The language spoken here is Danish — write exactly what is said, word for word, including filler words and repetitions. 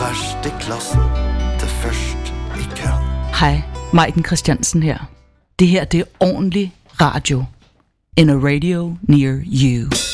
Først i klassen, det først i køen. Hej, Maiken Christiansen her. Det her, det er ordentlig radio. In a radio near you.